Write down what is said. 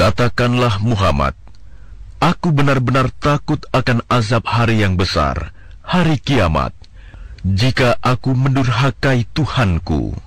Katakanlah Muhammad, aku benar-benar takut akan azab hari yang besar, hari kiamat, jika aku mendurhakai Tuhanku.